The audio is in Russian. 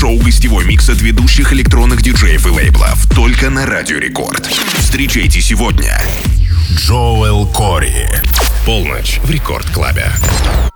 шоу «Гостевой микс» от ведущих электронных диджеев и лейблов. Только на Радио Рекорд. Встречайте сегодня Джоэл Кори. Полночь в Рекорд Клабе.